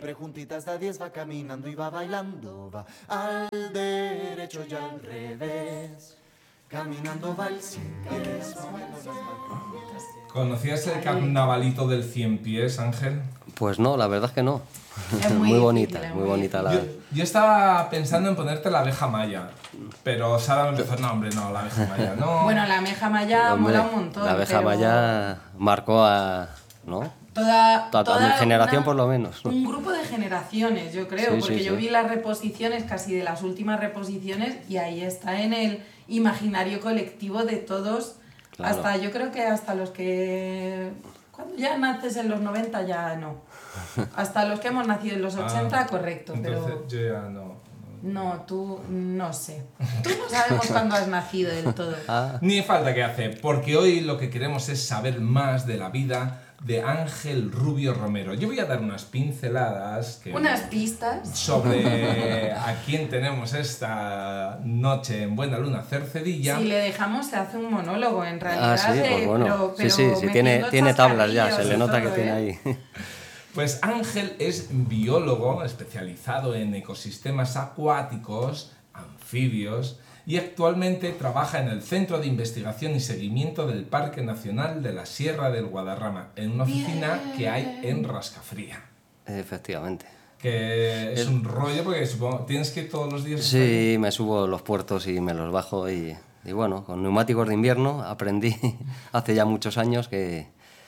Juntitas de a 10 va caminando y va bailando, va al derecho y al revés. Caminando va el cien pies, moviendo las manitas. ¿Conocías el carnavalito del 100 pies, Ángel? Pues no, la verdad es que no. Es muy bonita, difícil, muy bonita la... Yo estaba pensando en ponerte la abeja maya, pero Sara me empezó, no, hombre, no, la abeja maya, no. Bueno, la abeja maya Hombre, mola un montón. la abeja pero maya marcó a... ¿no? Toda mi generación por lo menos. Un grupo de generaciones, yo creo, Sí, porque sí, yo sí. vi las reposiciones, casi de las últimas reposiciones, y ahí está en el imaginario colectivo de todos, Claro. hasta yo creo que hasta los que... Cuando ya naces en los 90 ya no. Hasta los que hemos nacido en los 80, correcto, Entonces pero... yo ya no. No, tú no sé. Tú no sabemos cuándo has nacido del todo. Ni falta que hace, porque hoy lo que queremos es saber más de la vida de Ángel Rubio Romero. Yo voy a dar unas pinceladas Unas pistas. sobre a quién tenemos esta noche en Buena Luna Cercedilla. Si le dejamos se hace un monólogo en realidad. Sí, pues bueno. pero sí, tiene metiendo tablas ya, se chascarrillos le y nota que todo, tiene ¿eh? ahí. Pues Ángel es biólogo especializado en ecosistemas acuáticos, anfibios, y actualmente trabaja en el Centro de Investigación y Seguimiento del Parque Nacional de la Sierra del Guadarrama, en una oficina que hay en Rascafría. Efectivamente. Que es un rollo porque supongo tienes que ir todos los días. Sí, me subo los puertos y me los bajo y bueno, con neumáticos de invierno aprendí hace ya muchos años que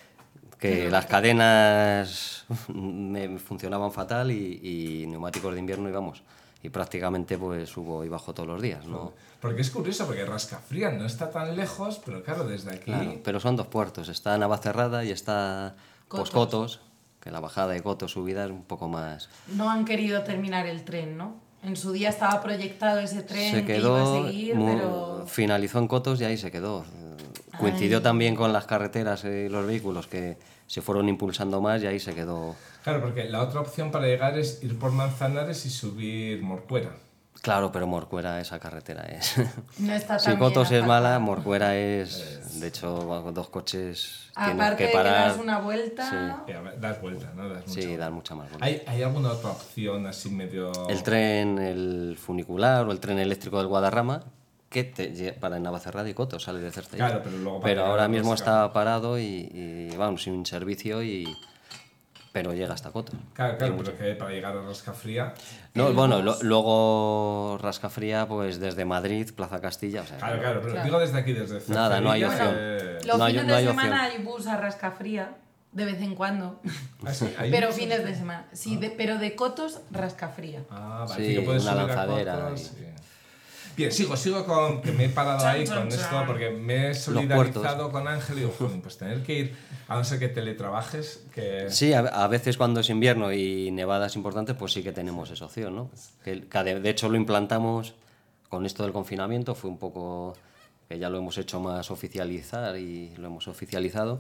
las cadenas me funcionaban fatal y neumáticos de invierno íbamos. Y prácticamente pues subo y bajo todos los días, ¿no? Porque es curioso, porque Rascafría no está tan lejos, pero claro, desde aquí... Claro, pero son dos puertos, está Navacerrada y está pues, Cotos, que la bajada de Cotos, subida es un poco más... No han querido terminar el tren, ¿no? En su día estaba proyectado ese tren Se que iba a quedó, seguir, pero... finalizó en Cotos y ahí se quedó. Coincidió también con las carreteras y los vehículos que se fueron impulsando más y ahí se quedó. Claro, porque la otra opción para llegar es ir por Manzanares y subir Morcuera. Claro, pero Morcuera, esa carretera es... No está Si tan Cotos bien es mala, asfaltada. Morcuera es... De hecho, dos coches tienes Aparte que de parar. que das una vuelta... Y a ver, das vuelta, ¿no? Das mucha Sí, vuelta. dar mucha más vuelta. ¿Hay alguna otra opción así medio...? El tren, el funicular o el tren eléctrico del Guadarrama, que para Navacerrada y Cotos sale de Cercedilla. Claro, pero luego para Pero llegar ahora a mismo Rascafría. está parado vamos, sin servicio pero llega hasta Cotos. Claro, pero que para llegar a Rascafría... No, bueno, luego Rascafría, pues desde Madrid, Plaza Castilla, o sea, Claro, pero Claro. digo desde aquí, desde Cercedilla... Nada, no hay opción. Los No hay- fines no hay de opción. semana hay bus a Rascafría, de vez en cuando. Ah, sí, hay Pero muchos- fines de semana. Sí, pero de Cotos, Rascafría. Ah, vale, Sí, sí, que puedes una subir a lanzadera Cotos, y- sí. Bien, sigo con que me he parado ahí con esto porque me he solidarizado con Ángel y digo, "Joder, pues tener que ir, a no ser que teletrabajes, que... Sí, a veces cuando es invierno y nevadas importantes, pues sí que tenemos esa opción, ¿no? Que de hecho lo implantamos con esto del confinamiento, fue un poco que ya lo hemos hecho más oficializar y lo hemos oficializado.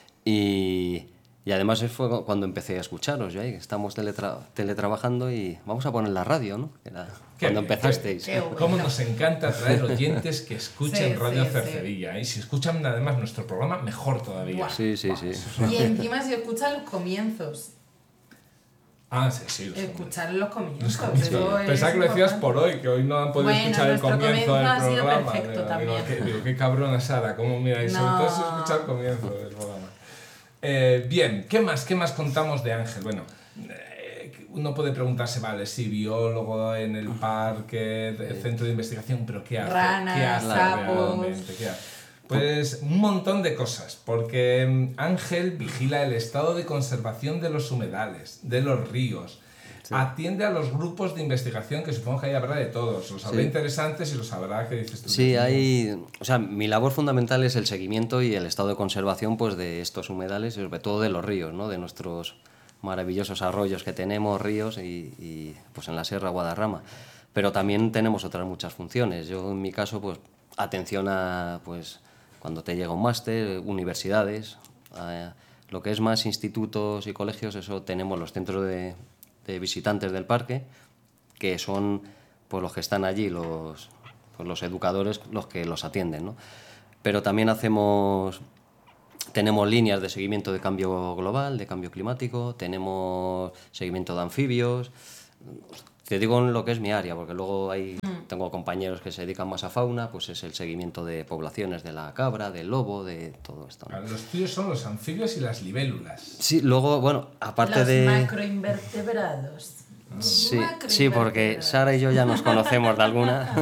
Y además fue cuando empecé a escucharos, ya, estamos teletrabajando y vamos a poner la radio, ¿no? Era cuando empezasteis. qué bueno. Cómo nos encanta traer oyentes que escuchen Sí, Radio sí, Cercedilla. Y si escuchan además nuestro programa, mejor todavía. Buah. Sí. Y encima si escuchan los comienzos. Ah, sí. Los Escuchar los comienzos. Los comienzos. eso es Pensaba que lo decías importante. por hoy, que hoy no han podido Bueno, escuchar el nuestro comienzo del comienzo ha sido programa. perfecto también. Qué cabrona Sara, cómo miráis. No. Entonces escuchar el comienzo del programa. Bien, ¿qué más contamos de Ángel? Bueno, uno puede preguntarse, vale, sí, biólogo en el parque, centro de investigación, pero ¿qué hace? Ranas, ¿Qué hace sapos. realmente? ¿Qué hace? Pues un montón de cosas, porque Ángel vigila el estado de conservación de los humedales, de los ríos, atiende a los grupos de investigación, que supongo que ahí habrá de todos, los habrá interesantes y los habrá que dices tú. Sí, o sea, mi labor fundamental es el seguimiento y el estado de conservación pues, de estos humedales y sobre todo de los ríos, ¿no? De nuestros maravillosos arroyos que tenemos, ríos y pues en la Sierra Guadarrama. Pero también tenemos otras muchas funciones. Yo en mi caso, pues atención a pues cuando te llega un máster, universidades, lo que es más institutos y colegios, eso tenemos los centros de visitantes del parque, que son pues, los que están allí, los educadores, los que los atienden, ¿no? Pero también hacemos tenemos líneas de seguimiento de cambio global, de cambio climático, tenemos seguimiento de anfibios. Te digo en lo que es mi área, porque luego tengo compañeros que se dedican más a fauna, pues es el seguimiento de poblaciones de la cabra, del lobo, de todo esto, ¿no? Los tuyos son los anfibios y las libélulas. Sí, luego, bueno, aparte Los de... macroinvertebrados. Sí, porque Sara y yo ya nos conocemos de alguna.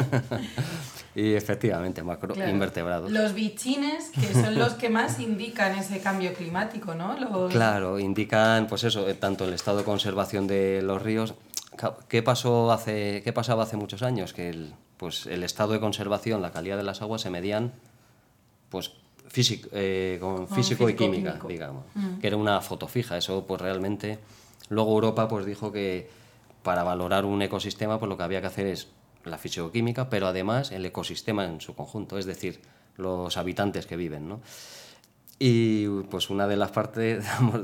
Y efectivamente, macroinvertebrados. Los bichines, que son los que más indican ese cambio climático, ¿no? Claro, indican, pues eso, tanto el estado de conservación de los ríos. ¿Qué pasaba hace muchos años? Que el estado de conservación, la calidad de las aguas se medían pues con físico y química, digamos, que era una foto fija. Eso pues realmente, luego Europa pues dijo que para valorar un ecosistema pues lo que había que hacer es la físico-química, pero además el ecosistema en su conjunto, es decir, los habitantes que viven, ¿no? Y pues una parte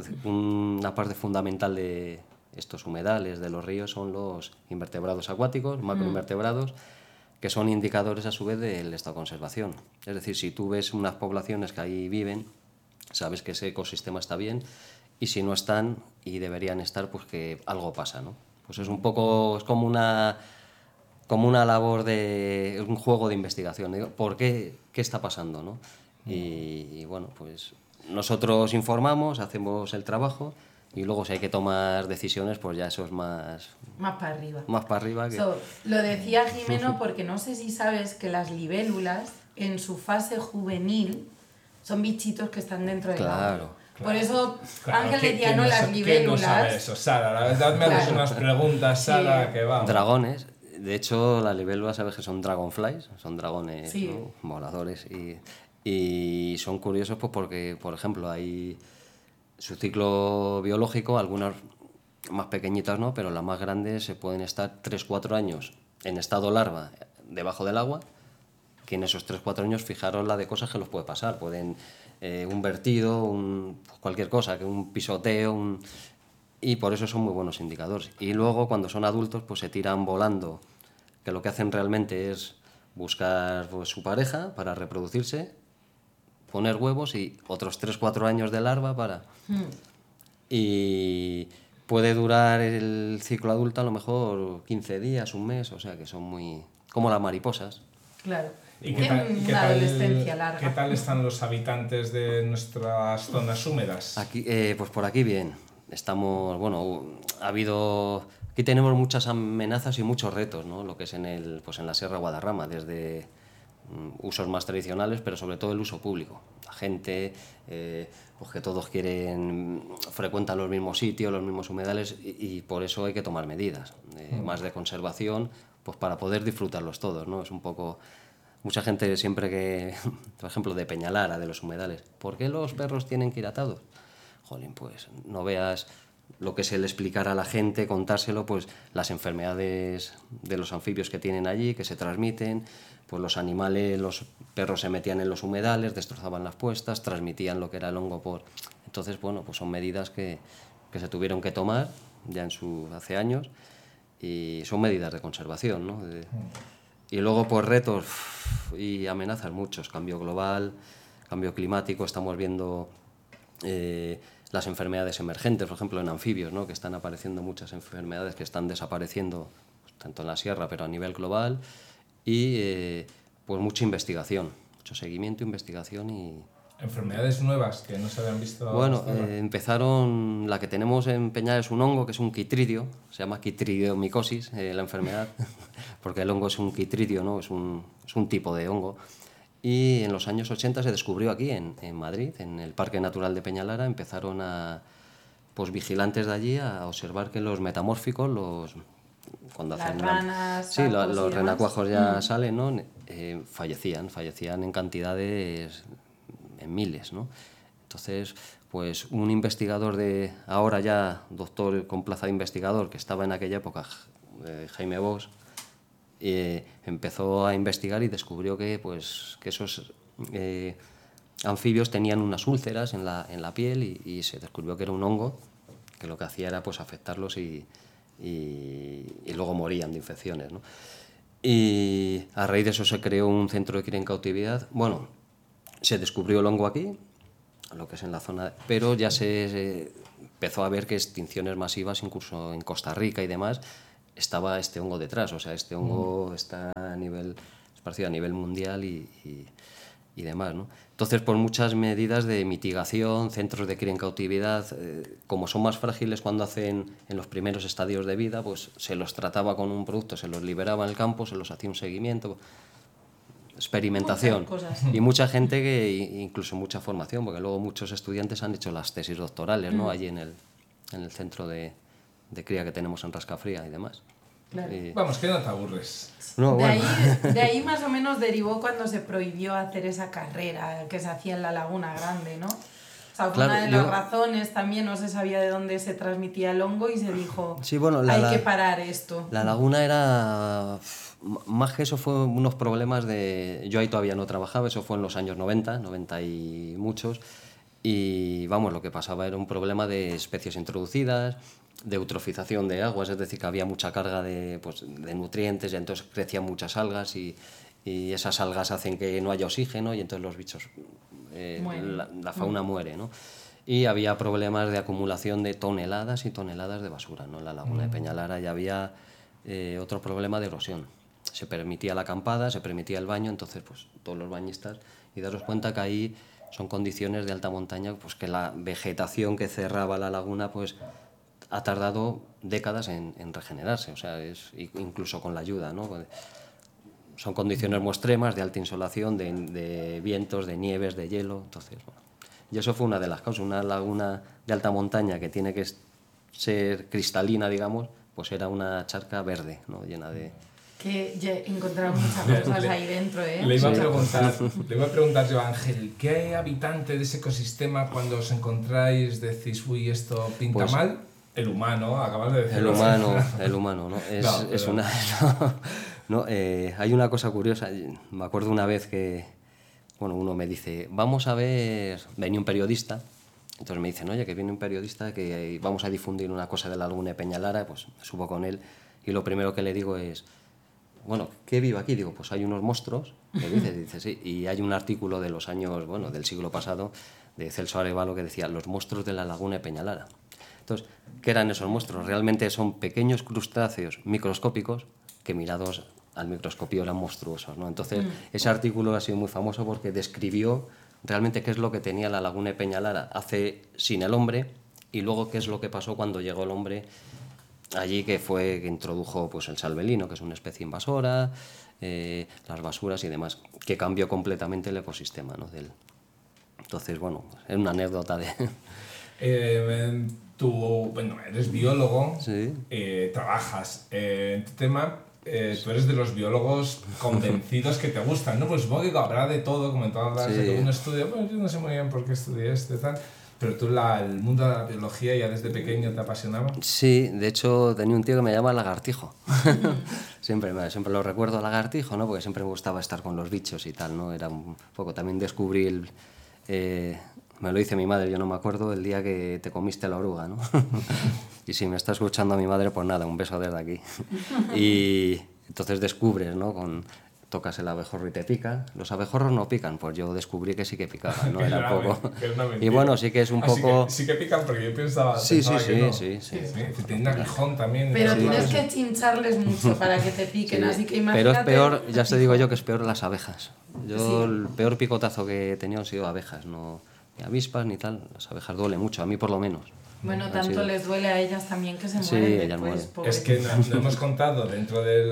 fundamental de estos humedales de los ríos son los invertebrados acuáticos, macroinvertebrados, que son indicadores a su vez del estado de conservación. Es decir, si tú ves unas poblaciones que ahí viven, sabes que ese ecosistema está bien, y si no están y deberían estar, pues que algo pasa, ¿no? Pues es un poco, es como una labor de un juego de investigación, ¿no? ¿Por qué está pasando, ¿no? Y bueno, pues nosotros informamos, hacemos el trabajo, y luego si hay que tomar decisiones, pues ya eso es más para arriba. Más para arriba. Lo decía Jimeno porque no sé si sabes que las libélulas, en su fase juvenil, son bichitos que están dentro del agua. Por eso Ángel decía, no, las libélulas... ¿Qué no sabe eso, Sara? La verdad me haces unas preguntas, Sara, que vamos. Dragones. De hecho, las libélulas, sabes que son dragonflies, son dragones, ¿no? Voladores. Y son curiosos pues porque, por ejemplo, hay su ciclo biológico, algunas más pequeñitas no, pero las más grandes se pueden estar 3-4 años en estado larva debajo del agua, que en esos 3-4 años fijaros la de cosas que los puede pasar. Pueden un vertido, cualquier cosa, que un pisoteo, y por eso son muy buenos indicadores. Y luego cuando son adultos pues se tiran volando, que lo que hacen realmente es buscar pues, su pareja para reproducirse, poner huevos y otros 3-4 años de larva para... Y puede durar el ciclo adulto a lo mejor 15 días, un mes, o sea que son muy... como las mariposas. Claro. ¿Y una adolescencia larga. ¿Qué tal están los habitantes de nuestras zonas húmedas? Aquí, pues por aquí bien. Estamos, bueno, aquí tenemos muchas amenazas y muchos retos, ¿no? Lo que es en la Sierra Guadarrama, desde usos más tradicionales, pero sobre todo el uso público. La gente, pues que todos frecuentan los mismos sitios, los mismos humedales, y por eso hay que tomar medidas más de conservación, pues para poder disfrutarlos todos, ¿no? Es un poco... Mucha gente siempre que, por ejemplo, de Peñalara, de los humedales, ¿por qué los perros tienen que ir atados? Jolín, pues no veas lo que es el explicar a la gente, contárselo, pues las enfermedades de los anfibios que tienen allí, que se transmiten, pues los animales, los perros se metían en los humedales, destrozaban las puestas, transmitían lo que era el hongo por... Entonces, bueno, pues son medidas que se tuvieron que tomar ya hace años, y son medidas de conservación, ¿no? Y luego, pues retos y amenazas muchos, cambio global, cambio climático, estamos viendo las enfermedades emergentes, por ejemplo en anfibios, ¿no? Que están apareciendo muchas enfermedades que están desapareciendo, pues, tanto en la sierra, pero a nivel global, y pues mucha investigación, mucho seguimiento, investigación y... ¿Enfermedades nuevas que no se habían visto? Bueno, empezaron, la que tenemos en Peñal es un hongo, que es un quitridio, se llama quitridiomicosis, la enfermedad, porque el hongo es un quitridio, ¿no? Es un tipo de hongo. Y en los años 80 se descubrió aquí, en Madrid, en el Parque Natural de Peñalara, empezaron pues vigilantes de allí a observar que los metamórficos, cuando las hacen ranas, los renacuajos ya salen, ¿no? Fallecían en cantidades, en miles, ¿no? Entonces, pues un investigador ahora ya doctor con plaza de investigador, que estaba en aquella época, Jaime Bosch, empezó a investigar y descubrió que esos anfibios tenían unas úlceras en la piel, y se descubrió que era un hongo que lo que hacía era pues afectarlos y luego morían de infecciones, ¿no? Y a raíz de eso se creó un centro de cría en cautividad. Bueno, se descubrió el hongo aquí, lo que es en la zona, pero ya se empezó a ver que extinciones masivas, incluso en Costa Rica y demás, estaba este hongo detrás, o sea, este hongo está esparcido a nivel mundial y demás, ¿no? Entonces, por muchas medidas de mitigación, centros de cría en cautividad, como son más frágiles cuando hacen en los primeros estadios de vida, pues se los trataba con un producto, se los liberaba en el campo, se los hacía un seguimiento, experimentación. Y mucha gente, que incluso mucha formación, porque luego muchos estudiantes han hecho las tesis doctorales, ¿no? Allí en el centro de cría que tenemos en Rascafría y demás. Claro. Vamos, que no te aburres. No, bueno. de ahí más o menos derivó cuando se prohibió hacer esa carrera que se hacía en la Laguna Grande, ¿no? O sea, fue una de las razones también, no se sabía de dónde se transmitía el hongo y se dijo, sí, bueno, hay que parar esto. La laguna era... Más que eso fue unos problemas de... Yo ahí todavía no trabajaba, eso fue en los años 90 y muchos, y vamos, lo que pasaba era un problema de especies introducidas, de eutrofización de aguas, es decir, que había mucha carga de nutrientes y entonces crecían muchas algas y esas algas hacen que no haya oxígeno y entonces los bichos, la fauna muere, ¿no? Y había problemas de acumulación de toneladas y toneladas de basura, ¿no? En la laguna de Peñalara ya había otro problema de erosión. Se permitía la acampada, se permitía el baño, entonces pues todos los bañistas, y daros cuenta que ahí son condiciones de alta montaña, pues que la vegetación que cerraba la laguna pues ha tardado décadas en regenerarse, o sea, incluso con la ayuda, ¿no? Son condiciones muy extremas de alta insolación, de vientos, de nieves, de hielo, entonces, bueno. Y eso fue una de las causas, una laguna de alta montaña que tiene que ser cristalina, digamos, pues era una charca verde, ¿no? Llena de... Que ya encontraron muchas cosas ahí dentro, ¿eh? Le iba a preguntar yo, Ángel, ¿qué habitante de ese ecosistema cuando os encontráis decís, uy, esto pinta pues, mal? El humano, acabas de decir. El humano, ¿no? Es una... No, hay una cosa curiosa, me acuerdo una vez que, bueno, uno me dice, vamos a ver, venía un periodista, entonces me dicen, oye, que viene un periodista, que vamos a difundir una cosa de la laguna de Peñalara, pues me subo con él y lo primero que le digo es, bueno, ¿qué vive aquí? Digo, pues hay unos monstruos, ¿qué dices? Dice, sí, y hay un artículo de los años, bueno, del siglo pasado, de Celso Arévalo, que decía, los monstruos de la laguna de Peñalara. Entonces, ¿qué eran esos monstruos? Realmente son pequeños crustáceos microscópicos que mirados al microscopio eran monstruosos, ¿no? Entonces, ese artículo ha sido muy famoso porque describió realmente qué es lo que tenía la laguna de Peñalara sin el hombre y luego qué es lo que pasó cuando llegó el hombre allí, que introdujo pues, el salvelino, que es una especie invasora, las basuras y demás, que cambió completamente el ecosistema, ¿no? Entonces, bueno, es una anécdota de... Tú, bueno, eres biólogo, sí. Trabajas en tu tema, tú eres de los biólogos convencidos que te gustan, ¿no? Pues supongo que habrá de todo, como en todas las de un estudio, bueno, yo no sé muy bien por qué estudié tal, pero tú el mundo de la biología ya desde pequeño te apasionaba. Sí, de hecho tenía un tío que me llama Lagartijo. siempre lo recuerdo Lagartijo, ¿no? Porque siempre me gustaba estar con los bichos y tal, ¿no? Era un poco, también descubrí me lo dice mi madre, yo no me acuerdo, el día que te comiste la oruga, ¿no? Y si me está escuchando a mi madre, pues nada, un beso desde aquí. Y entonces descubres, ¿no? Tocas el abejorro y te pica. Los abejorros no pican, pues yo descubrí que sí que picaban, ¿no? Era poco... Y bueno, sí que es un poco... Sí que pican, porque yo pensaba sí. Tiene un aguijón también. Pero tienes que chincharles mucho para que te piquen, así que imagínate... Pero es peor, ya te digo yo que es peor las abejas. El peor picotazo que he tenido han sido abejas, no... Ni avispas ni tal, las abejas duelen mucho, a mí por lo menos. Bueno, tanto les duele a ellas también que se mueren. Sí, ellas mueren. Es que no hemos contado dentro de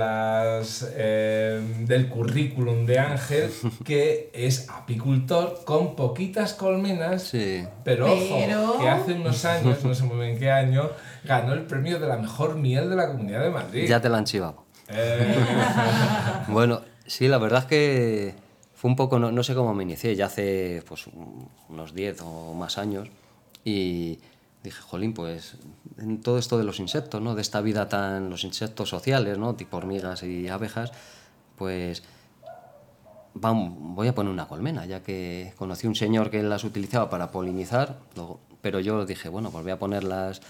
del currículum de Ángel que es apicultor con poquitas colmenas, pero ojo, que hace unos años, no sé muy bien qué año, ganó el premio de la mejor miel de la Comunidad de Madrid. Ya te la han chivado. Bueno, sí, la verdad es que... Fue un poco, no sé cómo me inicié, ya hace pues, unos 10 o más años, y dije, jolín, pues en todo esto de los insectos, ¿no? De esta vida los insectos sociales, ¿no? Tipo hormigas y abejas, pues voy a poner una colmena, ya que conocí un señor que las utilizaba para polinizar, pero yo dije, bueno, pues voy a ponerlas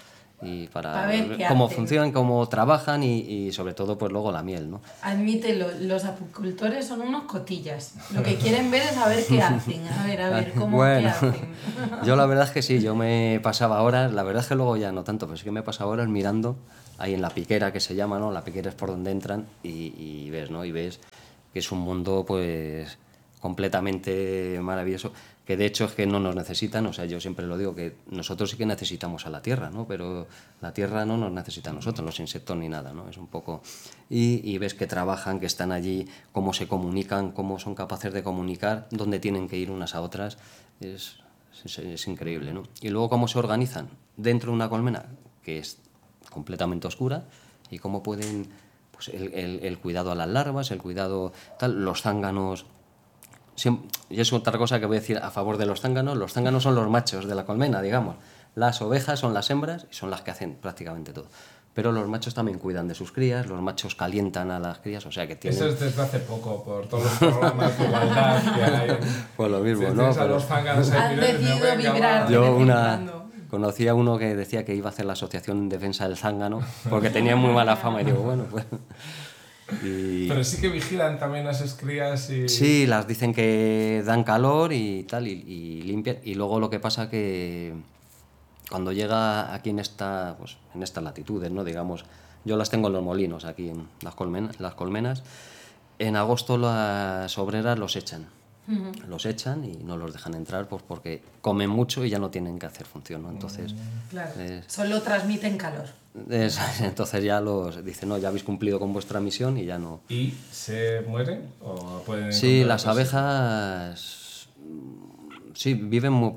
y para ver cómo funcionan, cómo trabajan y sobre todo pues luego la miel, ¿no? Admítelo, los apicultores son unos cotillas. Lo que quieren ver es a ver qué hacen, a ver cómo bueno, qué hacen. Yo la verdad es que sí, yo me pasaba horas, la verdad es que luego ya no tanto, pero sí que me pasaba horas mirando ahí en la piquera que se llama, ¿no? La piquera es por donde entran y ves, ¿no? Y ves que es un mundo pues completamente maravilloso, que de hecho es que no nos necesitan, o sea, yo siempre lo digo, que nosotros sí que necesitamos a la tierra, ¿no? Pero la tierra no nos necesita a nosotros, los insectos ni nada, ¿no? Es un poco... Y ves que trabajan, que están allí, cómo se comunican, cómo son capaces de comunicar, dónde tienen que ir unas a otras, es increíble, ¿no? Y luego cómo se organizan dentro de una colmena que es completamente oscura y cómo pueden, pues el cuidado a las larvas, el cuidado tal, los zánganos. Y es otra cosa que voy a decir a favor de los zánganos son los machos de la colmena, digamos. Las ovejas son las hembras y son las que hacen prácticamente todo. Pero los machos también cuidan de sus crías, los machos calientan a las crías, o sea que tienen... Eso es desde hace poco, por todos los programas de igualdad que hay. Pues lo mismo, si ¿no? Pero... los zánganos han decidido vibrar. Yo conocí a uno que decía que iba a hacer la asociación en defensa del zángano, porque tenía muy mala fama, y digo, bueno, pues... Pero sí que vigilan también a sus crías y... Sí, las dicen que dan calor y tal, y limpian, y luego lo que pasa que... Cuando llega aquí en estas latitudes, ¿no? Digamos, yo las tengo en los molinos, aquí en las colmenas, en agosto las obreras los echan. Los echan y no los dejan entrar pues porque comen mucho y ya no tienen que hacer función, ¿no? Entonces... Claro, solo transmiten calor. Entonces ya los dicen, no, ya habéis cumplido con vuestra misión y ya no... ¿Y se mueren o pueden...? Sí, las abejas... Sí, viven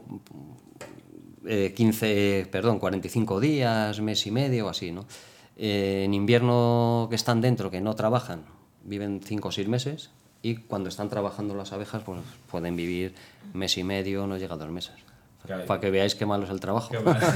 45 días, mes y medio o así, ¿no? En invierno que están dentro, que no trabajan, viven 5 o 6 meses y cuando están trabajando las abejas pues pueden vivir mes y medio, no llega a 2 meses. Para que veáis qué malo es el trabajo.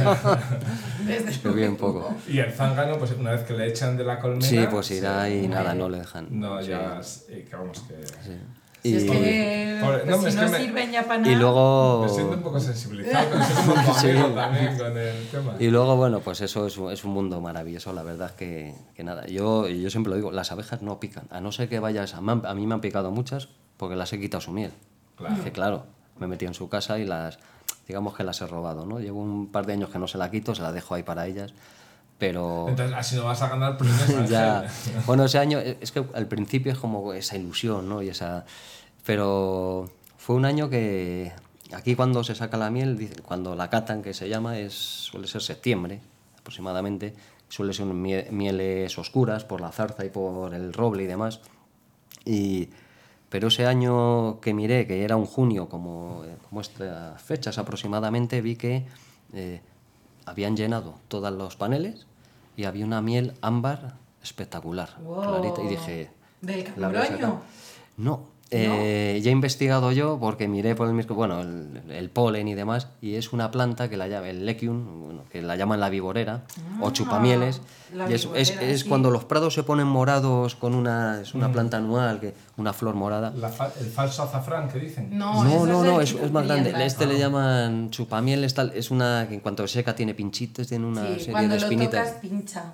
Bien poco. Y el zángano, pues una vez que le echan de la colmena... Sí, pues irá y nada, no le dejan. No, ya... que vamos que... Sí. Si es que si no sirven ya para nada. Y luego... Me siento un poco sensibilizado con ese también con el tema. Y luego, bueno, pues eso es un mundo maravilloso, la verdad que nada. Yo siempre lo digo, las abejas no pican, a no ser que vayas... A mí me han picado muchas porque las he quitado su miel. Claro. Dice, claro, me he metido en su casa y digamos que las he robado, ¿no? Llevo un par de años que no se la quito, se la dejo ahí para ellas, pero... Entonces, así no vas a ganar premios. Ya. Bueno, ese año, es que al principio es como esa ilusión, ¿no? Pero fue un año que aquí cuando se saca la miel, cuando la catan, que se llama, suele ser septiembre aproximadamente, suele ser mieles oscuras por la zarza y por el roble y demás, pero ese año que miré, que era un junio, como estas fechas aproximadamente, vi que habían llenado todos los paneles y había una miel ámbar espectacular, clarita, y dije... ¿Del Camuroño? No. Ya he investigado yo porque miré por el microscopio, el polen y demás, y es una planta que la llaman el lequium, que la llaman la viborera o chupamieles, y es cuando los prados se ponen morados con una planta anual, una flor morada. El falso azafrán que dicen. No, es más grande. Le llaman chupamieles, tal, es una que en cuanto seca tiene pinchitos, tiene una serie de espinitas. Cuando lo tocas pincha.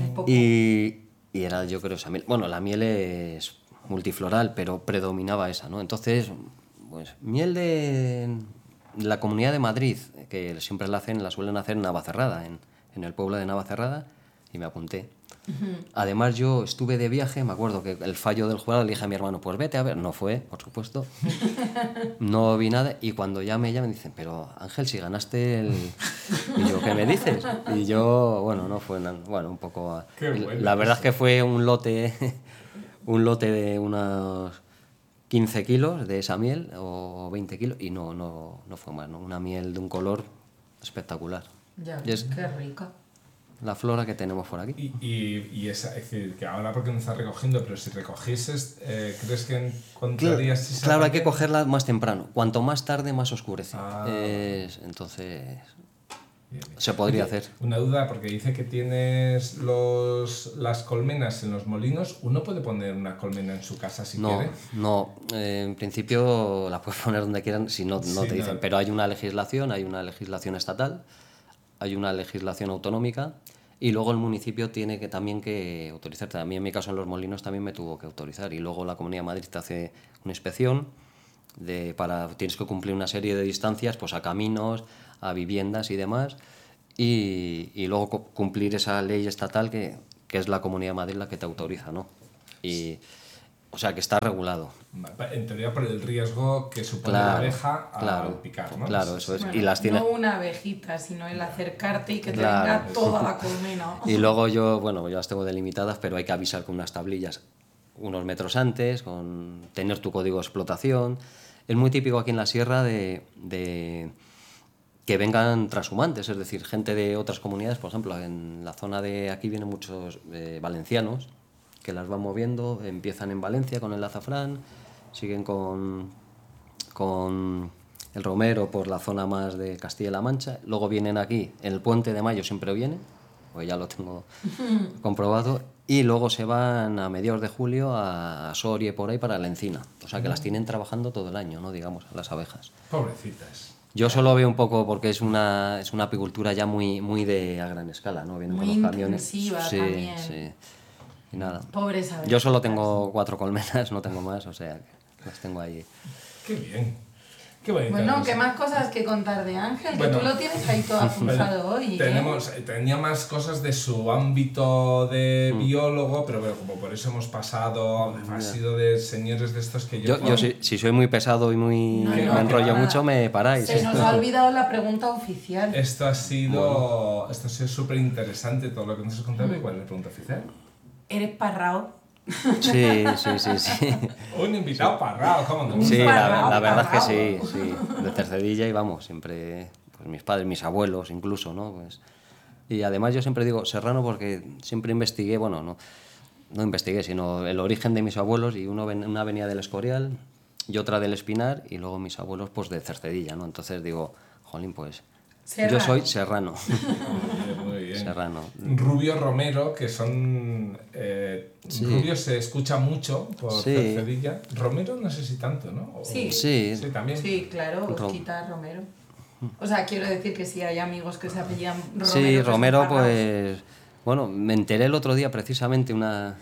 Y era, yo creo, esa miel. Bueno, la miel es multifloral, pero predominaba esa, ¿no? Entonces, pues miel de la Comunidad de Madrid, que siempre la suelen hacer en Navacerrada, en el pueblo de Navacerrada, y me apunté. Además, yo estuve de viaje, me acuerdo que el fallo del jurado le dije a mi hermano, pues vete a ver, no fue, por supuesto, no vi nada, y cuando ya me dicen, pero Ángel, si ganaste el... Y yo, ¿qué me dices? Y yo, bueno, no fue, un poco... La verdad es que fue un lote de unos 15 kilos de esa miel o 20 kilos y no fue más, ¿no? Una miel de un color espectacular. Ya, y es qué rica. La flora que tenemos por aquí. Y es decir, que ahora porque no está recogiendo, pero si recogieses, ¿crees que encontrarías esa Claro, hay que cogerla más temprano. Cuanto más tarde, más oscurece. Entonces... Bien. Se podría hacer. Una duda, porque dice que tienes las colmenas en los molinos. ¿Uno puede poner una colmena en su casa si quiere? No, en principio la puedes poner donde quieran si no te dicen. Pero hay una legislación estatal hay una legislación autonómica y luego el municipio tiene que también que autorizar. También en mi caso en Los Molinos también me tuvo que autorizar y luego la Comunidad de Madrid te hace una inspección tienes que cumplir una serie de distancias pues a caminos, a viviendas y demás y luego cumplir esa ley estatal que es la Comunidad de Madrid la que te autoriza, ¿no? O sea, que está regulado. En teoría por el riesgo que supone la abeja al picar, ¿no? Claro, eso es. Bueno, y las tiene... No una abejita, sino el acercarte y que te venga toda la colmena. Y luego yo las tengo delimitadas, pero hay que avisar con unas tablillas unos metros antes, con tener tu código de explotación. Es muy típico aquí en la sierra de que vengan transhumantes, es decir, gente de otras comunidades. Por ejemplo, en la zona de aquí vienen muchos valencianos que las van moviendo, empiezan en Valencia con el azafrán, siguen con el romero por la zona más de Castilla-La Mancha, luego vienen aquí, en el Puente de Mayo siempre vienen, pues ya lo tengo comprobado, y luego se van a mediados de julio a Soria y por ahí para la Encina, o sea que las tienen trabajando todo el año, ¿no? Digamos, las abejas. Pobrecitas. Yo solo veo un poco porque es una apicultura ya muy de a gran escala, ¿no? Vienen muy con los camiones. Intensiva también. Sí. Y nada. Pobres abejas. Yo solo tengo 4 colmenas, no tengo más, o sea, que las tengo ahí. Qué bien. Qué bonito. Bueno, ¿qué más cosas que contar de Ángel? Que tú lo tienes ahí todo apunzado hoy. Tenía más cosas de su ámbito de biólogo, pero bueno, como por eso hemos pasado, ha sido de señores de estos que yo si soy muy pesado y me enrollo mucho, me paráis. Se nos ha olvidado la pregunta oficial. Esto ha sido súper interesante todo lo que nos has contado. ¿Y cuál es la pregunta oficial? ¿Eres parrao? Sí. Un invitado parrao, ¿cómo no? Sí, la verdad es que sí, de Cercedilla y vamos, siempre, pues mis padres, mis abuelos incluso, ¿no? Pues, y además yo siempre digo serrano porque siempre investigué, bueno, no investigué, sino el origen de mis abuelos y una venía del Escorial y otra del Espinar y luego mis abuelos pues de Cercedilla, ¿no? Entonces digo, jolín, pues Serrano. yo soy serrano. Muy bien. Serrano. Rubio Romero, que son... Rubio se escucha mucho por Cercedilla. Romero no sé si tanto, ¿no? Sí, también. Sí, claro, Osquita Romero. O sea, quiero decir que sí hay amigos que se apellidan Romero. Sí, Romero, pues... Bueno, me enteré el otro día precisamente una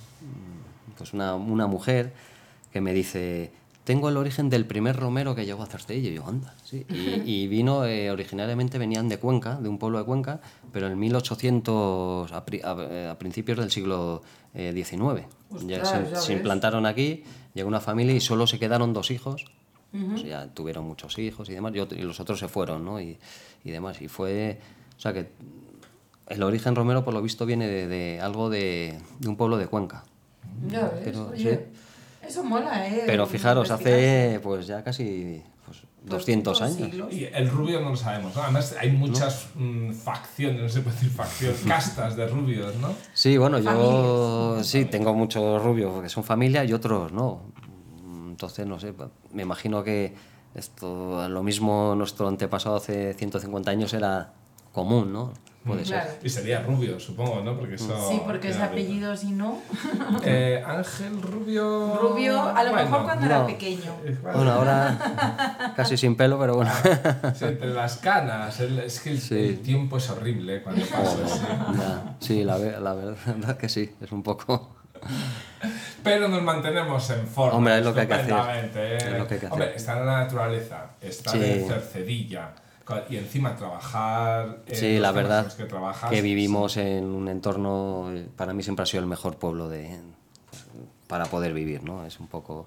mujer que me dice... Tengo el origen del primer romero que llegó a Cercedilla. Y yo, anda, sí. Y vino, originariamente venían de Cuenca, de un pueblo de Cuenca, pero en 1800, a principios del siglo XIX. Se implantaron aquí, llegó una familia y solo se quedaron 2 hijos. Pues ya tuvieron muchos hijos y demás, y los otros se fueron, ¿no? Y demás. Y fue... O sea que el origen romero, por lo visto, viene de algo de un pueblo de Cuenca. Ya ves, Pero, oye, sí. Eso mola, ¿eh? Pero fijaros, hace pues ya casi 200 años. Siglos. Y el rubio no lo sabemos, ¿no? Además hay muchas facciones, no se puede decir facción, castas de rubios, ¿no? Sí, bueno, yo sí tengo muchos rubios que son familia y otros no. Entonces, no sé, me imagino que esto, lo mismo nuestro antepasado hace 150 años era común, ¿no? Puede ser. Claro. Y sería Rubio, supongo, ¿no? Porque eso, Sí, porque ese apellido, si no... Ángel Rubio... Rubio, a lo mejor cuando era pequeño. Bueno, ahora casi sin pelo, pero bueno. Sí, entre las canas. Es que el tiempo es horrible cuando pasa. Sí, la verdad que sí, es un poco... Pero nos mantenemos en forma. Hombre, es lo que hay que hacer. Es lo que hay que hacer. Hombre, estar en la naturaleza, estar en Cercedilla y encima trabajar en la verdad que trabajas, que vivimos en un entorno, para mí siempre ha sido el mejor pueblo para poder vivir, ¿no? Es un poco...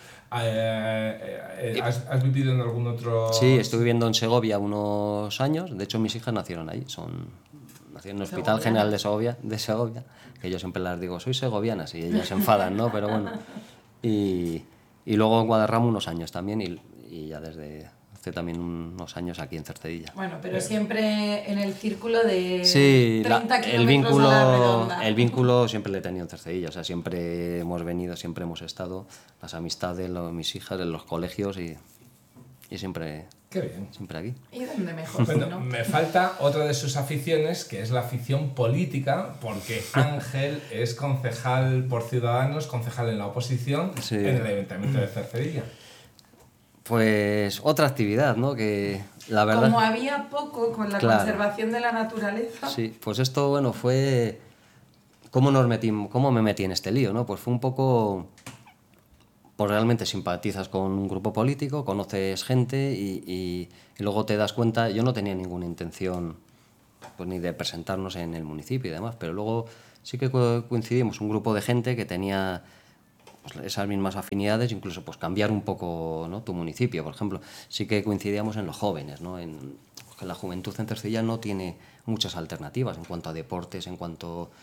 ¿Has vivido en algún otro...? Sí, estuve viviendo en Segovia unos años, de hecho mis hijas nacieron ahí, nacieron en el Hospital General de Segovia, que yo siempre les digo, soy segovianas, y ellas se enfadan, ¿no? Pero bueno, y luego en Guadarrama unos años también, y ya desde hace también unos años aquí en Cercedilla. Bueno, pero siempre en el círculo de 30 el kilómetros a la redonda. El vínculo siempre lo he tenido en Cercedilla, o sea, siempre hemos venido, siempre hemos estado, las amistades, mis hijas, en los colegios y siempre... Qué bien. Siempre aquí. ¿Y dónde mejor? Bueno, ¿no? me falta otra de sus aficiones, que es la afición política, porque Ángel es concejal por Ciudadanos, concejal en la oposición en el Ayuntamiento de Cercedilla. Pues otra actividad, ¿no? Que la verdad... Como había poco con la conservación de la naturaleza... Sí, pues esto, bueno, fue... ¿Cómo me metí en este lío, no? Pues fue un poco... Pues realmente simpatizas con un grupo político, conoces gente y luego te das cuenta... Yo no tenía ninguna intención pues ni de presentarnos en el municipio y demás, pero luego sí que coincidimos un grupo de gente que tenía... Pues esas mismas afinidades, incluso pues cambiar un poco, ¿no? Tu municipio, por ejemplo. Sí que coincidíamos en los jóvenes, ¿no? Que la juventud en Cercilla no tiene muchas alternativas en cuanto a deportes, en cuanto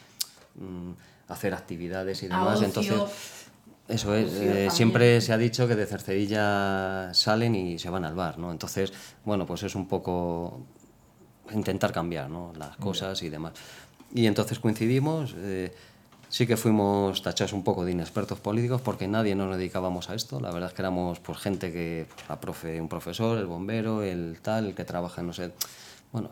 a hacer actividades y demás. Ocio, entonces, eso es, siempre se ha dicho que de Cercedilla salen y se van al bar, ¿no? Entonces, bueno, pues es un poco intentar cambiar, ¿no? Las cosas y demás. Y entonces coincidimos... Sí que fuimos tachados un poco de inexpertos políticos porque nadie nos dedicábamos a esto. La verdad es que éramos pues, gente que, pues, un profesor, el bombero, el que trabaja en no sé... Bueno,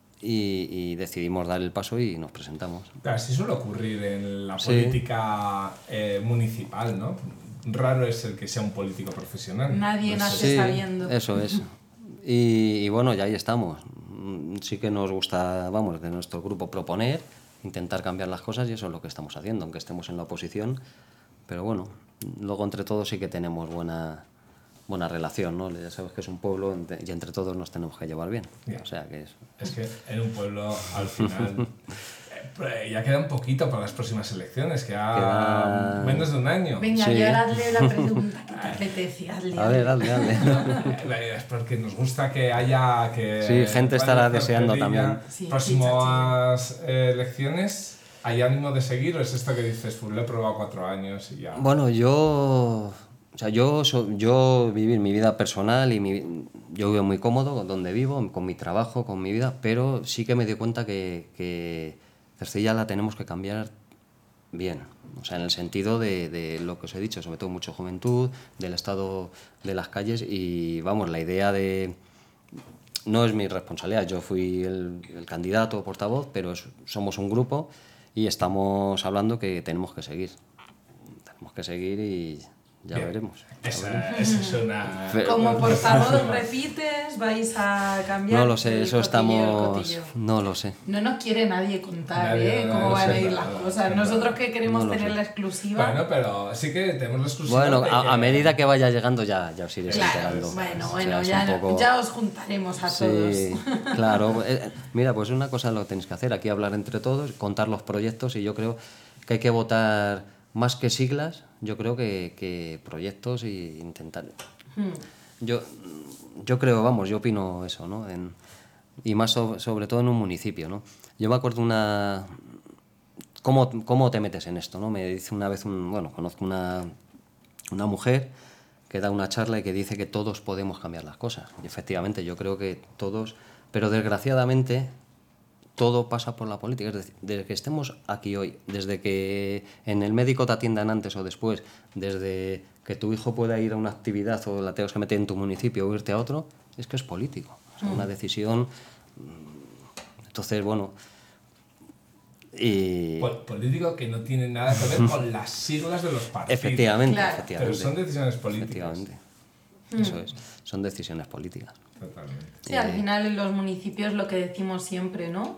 y decidimos dar el paso y nos presentamos. Claro, sí suele ocurrir en la política municipal, ¿no? Raro es el que sea un político profesional. Nadie nace sabiendo. Eso es. Y bueno, ya ahí estamos. Sí que nos gusta, vamos, de nuestro grupo proponer, intentar cambiar las cosas y eso es lo que estamos haciendo, aunque estemos en la oposición. Pero bueno, luego entre todos sí que tenemos buena relación, ¿no? Ya sabes que es un pueblo y entre todos nos tenemos que llevar bien. Yeah. O sea que es que en un pueblo al final ya queda un poquito para las próximas elecciones, queda menos de un año. Venga, y ahora hazle la pregunta que te apetece. A ver, hazle. Es porque nos gusta que haya... sí, gente estará deseando también. Sí, próximas elecciones, ¿hay ánimo de seguir o es esto que dices, pues lo he probado 4 años y ya? Bueno, yo vivir mi vida personal y yo vivo muy cómodo donde vivo, con mi trabajo, con mi vida, pero sí que me di cuenta que Cercilla la tenemos que cambiar bien, o sea, en el sentido de lo que os he dicho, sobre todo mucha juventud, del estado de las calles y vamos, la idea de... No es mi responsabilidad, yo fui el candidato o portavoz, pero somos un grupo y estamos hablando que tenemos que seguir y ya veremos. Esa es una... Como portavoz repites, vais a cambiar. No lo sé, eso estamos... No lo sé. No nos quiere nadie contar cómo van a ir las cosas. Nosotros que queremos tener la exclusiva. Bueno, pero sí que tenemos la exclusiva. Bueno, a medida que vaya llegando ya os iréis enterando. Bueno, ya os juntaremos a todos. Sí, claro. Mira, pues una cosa lo tenéis que hacer, aquí hablar entre todos, contar los proyectos y yo creo que hay que votar más que siglas, yo creo que proyectos y intentar... Yo creo, vamos, yo opino eso, ¿no? Y más sobre todo en un municipio, ¿no? Yo me acuerdo ¿Cómo te metes en esto, no? Me dice una vez conozco una mujer que da una charla y que dice que todos podemos cambiar las cosas. Y efectivamente, yo creo que todos... Pero desgraciadamente... Todo pasa por la política, es decir, desde que estemos aquí hoy, desde que en el médico te atiendan antes o después, desde que tu hijo pueda ir a una actividad o la tengas que meter en tu municipio o irte a otro, es que es político, o sea, una decisión. Entonces, bueno... Político que no tiene nada que ver con las siglas de los partidos. Efectivamente, claro. Pero son decisiones políticas. Eso es, son decisiones políticas. Totalmente. Sí, al final en los municipios lo que decimos siempre, ¿no?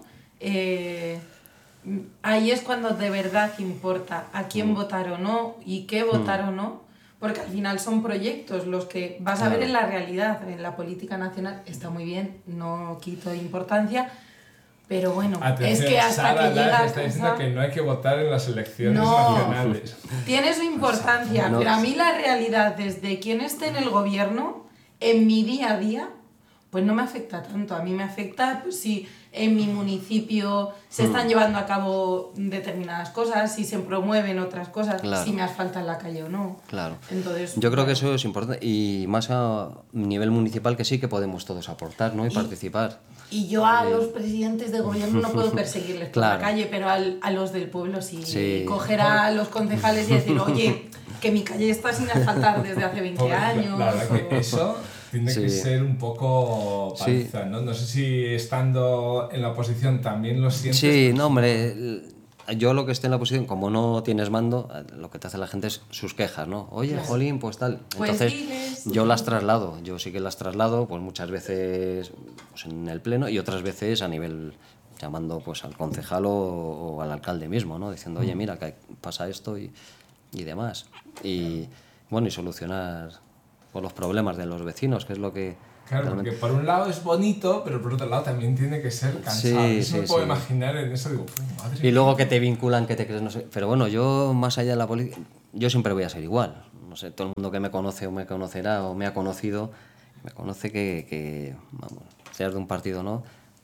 Ahí es cuando de verdad importa a quién votar o no y qué votar o no, porque al final son proyectos los que vas a ver en la realidad, en la política nacional está muy bien, no quito importancia, pero bueno, atención, es que hasta Sara que llega está diciendo que no hay que votar en las elecciones nacionales. Tiene su importancia, pero a mí la realidad desde quien esté en el gobierno, en mi día a día, pues no me afecta tanto. A mí me afecta pues, si en mi municipio se están llevando a cabo determinadas cosas, si se promueven otras cosas, si me asfaltan la calle o no. Claro. Entonces, yo creo que eso es importante y más a nivel municipal que sí que podemos todos aportar, ¿no? y participar. Y yo a los presidentes de gobierno no puedo perseguirles por la calle, pero a los del pueblo sí. Coger a los concejales y decir, oye, que mi calle está sin asfaltar desde hace 20 años. La verdad que eso tiene que ser un poco paliza, ¿no? No sé si estando en la oposición también lo sientes. Sí, no, hombre, yo lo que esté en la oposición, como no tienes mando, lo que te hace la gente es sus quejas, ¿no? Oye, jolín, pues tal. Pues entonces, diles. Yo las traslado, yo sí que las traslado, pues muchas veces pues en el pleno y otras veces a nivel llamando pues al concejal o al alcalde mismo, ¿no? Diciendo, oye, mira, que pasa esto y demás. Y bueno, y solucionar pues, los problemas de los vecinos, que es lo que... Claro, realmente... porque por un lado es bonito, pero por otro lado también tiene que ser cansado. Sí, eso me puedo imaginar en eso, digo, madre mía. Y luego que te vinculan, que te crees, no sé... Pero bueno, yo más allá de la política, yo siempre voy a ser igual. No sé, todo el mundo que me conoce o me conocerá o me ha conocido, me conoce que vamos, seas de un partido o no,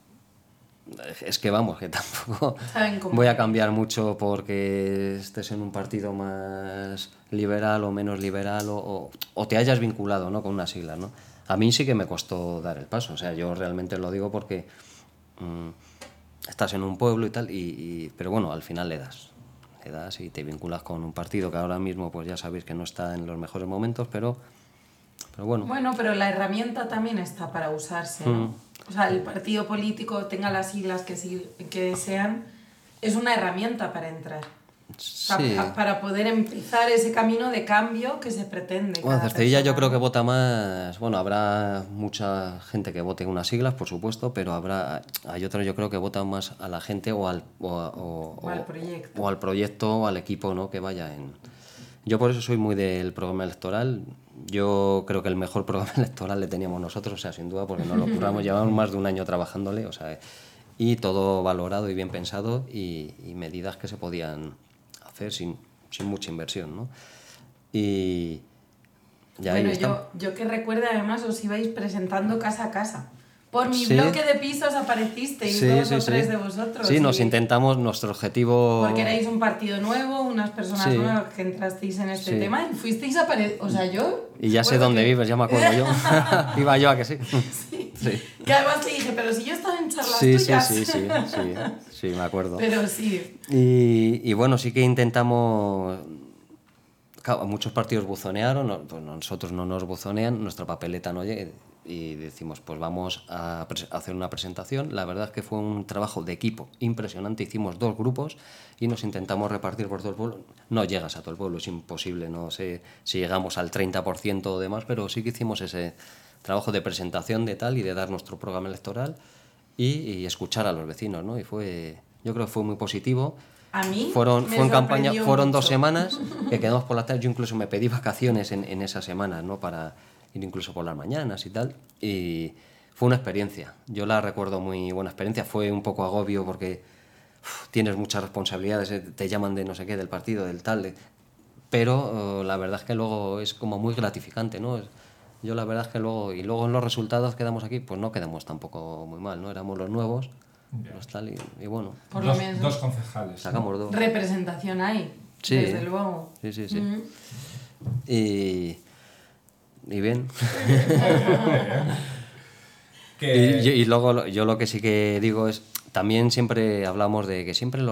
es que vamos, que tampoco voy a cambiar mucho porque estés en un partido más liberal o menos liberal o te hayas vinculado, ¿no? Con unas siglas, ¿no? A mí sí que me costó dar el paso, o sea, yo realmente lo digo porque estás en un pueblo y tal, pero bueno, al final le das y te vinculas con un partido que ahora mismo pues ya sabéis que no está en los mejores momentos, pero bueno. Bueno, pero la herramienta también está para usarse, ¿no? O sea, el partido político, tenga las siglas que sean, es una herramienta para entrar. Sí. Para poder empezar ese camino de cambio que se pretende. Bueno, Cercedilla yo creo que vota más... Bueno, habrá mucha gente que vote unas siglas, por supuesto, pero hay otros yo creo que votan más a la gente o al proyecto. O al proyecto o al equipo, ¿no? Que vaya en... Yo por eso soy muy del programa electoral. Yo creo que el mejor programa electoral le teníamos nosotros, o sea, sin duda, porque nos lo curramos, llevamos más de un año trabajándole, o sea, y todo valorado y bien pensado y medidas que se podían hacer sin mucha inversión, ¿no? Y ya bueno, ahí yo que recuerdo, además, os ibais presentando casa a casa. Por mi bloque de pisos aparecisteis dos o tres de vosotros. Sí, nos intentamos, nuestro objetivo... Porque erais un partido nuevo, unas personas nuevas que entrasteis en este tema y fuisteis a o sea, yo... Y ya sé dónde vives, ya me acuerdo yo. Iba yo a que sí. Sí. Que además te dije, pero si yo estaba en charlas tuyas. Sí, me acuerdo. Pero sí. Y bueno, sí que intentamos... Claro, muchos partidos buzonearon, pues nosotros no nos buzonean, nuestra papeleta no llega... Y decimos, pues vamos a hacer una presentación. La verdad es que fue un trabajo de equipo impresionante. Hicimos 2 grupos y nos intentamos repartir por todo el pueblo. No llegas a todo el pueblo, es imposible. No sé si llegamos al 30% o demás, pero sí que hicimos ese trabajo de presentación de tal y de dar nuestro programa electoral y escuchar a los vecinos, ¿no? Y yo creo que fue muy positivo. A mí fue en campaña, fueron mucho. 2 semanas que quedamos por la tarde. Yo incluso me pedí vacaciones en esas semanas, ¿no? Para ir incluso por las mañanas y tal, y fue una experiencia, yo la recuerdo muy buena experiencia, fue un poco agobio porque tienes muchas responsabilidades, te llaman de no sé qué, del partido, del tal, pero la verdad es que luego es como muy gratificante, ¿no? Yo la verdad es que luego en los resultados quedamos aquí, pues no quedamos tampoco muy mal, ¿no? Éramos los nuevos, los tal, y bueno. Por lo menos. 2 concejales. Sacamos 2. Representación hay, desde luego. Sí. Y bien. Y luego yo lo que sí que digo es, también siempre hablamos de que siempre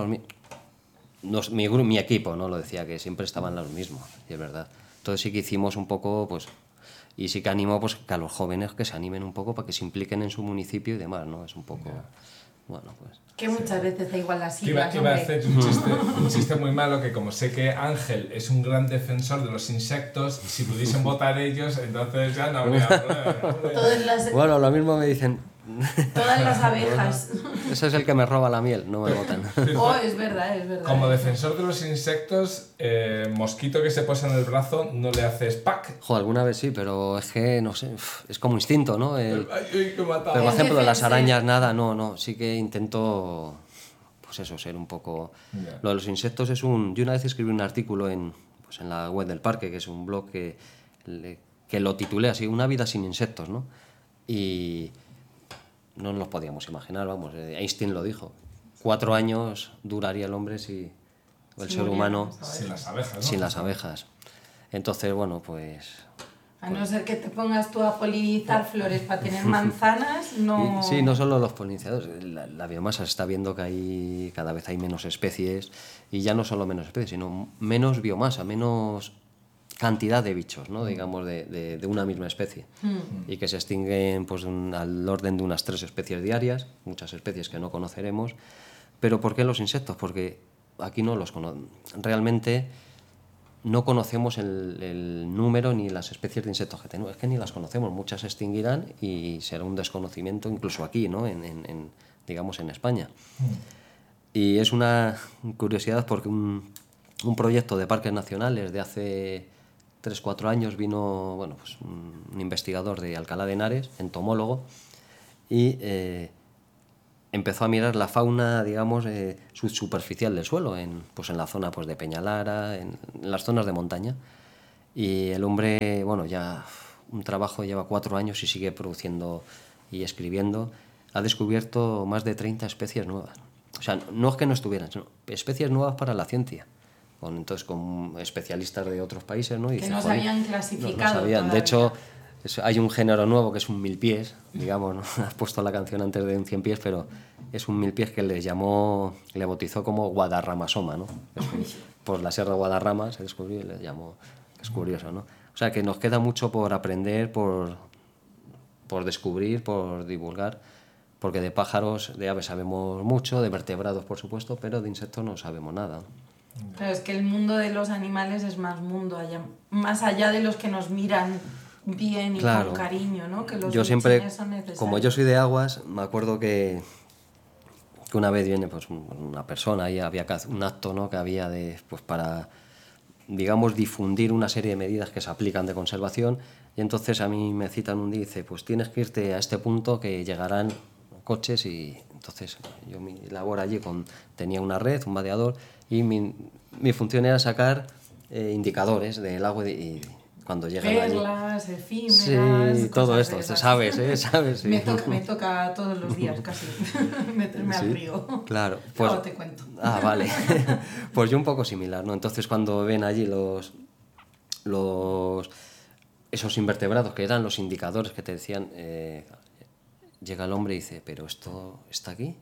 mi equipo, ¿no? Lo decía, que siempre estaban los mismos, y es verdad. Entonces sí que hicimos un poco, pues, y sí que animo pues, que a los jóvenes que se animen un poco para que se impliquen en su municipio y demás, ¿no? Es un poco... Bueno, pues... Que muchas veces da igual las siglas. Iba a hacer un chiste muy malo, que como sé que Ángel es un gran defensor de los insectos, si pudiesen votar ellos, entonces ya no habría problema. Bueno, lo mismo me dicen... Todas las abejas. Ese es el que me roba la miel, no me votan. Oh, es verdad. Como defensor de los insectos, mosquito que se posa en el brazo, ¿no le haces pack? Joder, alguna vez sí, pero es que, no sé, es como instinto, ¿no? Ay, que mataba. Pero, por ejemplo, de las arañas, nada, no. Sí que intento, pues eso, ser un poco... Yeah. Lo de los insectos es yo una vez escribí un artículo en la web del parque, que es un blog que lo titulé así, Una vida sin insectos, ¿no? Y... no nos podíamos imaginar, vamos, Einstein lo dijo. 4 años duraría el hombre si el ser humano... Sin las abejas, ¿no? Sin las abejas. Entonces, bueno, pues... A no ser que te pongas tú a polinizar flores para tener manzanas, no... Sí, no solo los polinizadores. La biomasa se está viendo que cada vez hay menos especies, y ya no solo menos especies, sino menos biomasa, menos cantidad de bichos, ¿no? Digamos, de una misma especie. Y que se extinguen pues, al orden de unas 3 especies diarias, muchas especies que no conoceremos. ¿Pero por qué los insectos? Porque aquí no los conocemos. Realmente no conocemos el número ni las especies de insectos que tenemos. Es que ni las conocemos. Muchas se extinguirán y será un desconocimiento incluso aquí, ¿no? Digamos, en España. Y es una curiosidad porque un proyecto de parques nacionales de hace 3-4 años vino, bueno, pues un investigador de Alcalá de Henares, entomólogo, y empezó a mirar la fauna, digamos, subsuperficial del suelo, pues en la zona pues, de Peñalara, en las zonas de montaña. Y el hombre, bueno, ya un trabajo lleva 4 años y sigue produciendo y escribiendo. Ha descubierto más de 30 especies nuevas. O sea, no es que no estuvieran, sino especies nuevas para la ciencia. Entonces, con especialistas de otros países, ¿no? Y que dice, no se habían clasificado. No sabían. De hecho, hay un género nuevo que es un milpiés, digamos, ¿no? Has puesto la canción antes de un 100 pies, pero es un milpiés que le bautizó como Guadarramasoma, ¿no? Por la Sierra Guadarrama se descubrió y le llamó. Es curioso, ¿no? O sea, que nos queda mucho por aprender, por descubrir, por divulgar, porque de pájaros, de aves sabemos mucho, de vertebrados, por supuesto, pero de insectos no sabemos nada. Pero es que el mundo de los animales es más mundo, más allá de los que nos miran bien y con cariño, ¿no? Que los yo siempre, son necesarios. como yo soy de aguas, me acuerdo que una vez viene pues una persona y había un acto, ¿no? Que había pues para, digamos, difundir una serie de medidas que se aplican de conservación, y entonces a mí me citan un día y dice, pues tienes que irte a este punto que llegarán coches, y entonces yo mi labor allí tenía una red, un vadeador, y mi función era sacar indicadores del agua y cuando llegan perlas, efímeras, sí, todo esto, sabes, ¿sabes? Sí. Me toca todos los días casi meterme al río. Claro, pues luego te cuento. Vale. Pues yo un poco similar, ¿no? Entonces cuando ven allí esos invertebrados que eran los indicadores que te decían, llega el hombre y dice, ¿pero esto está aquí?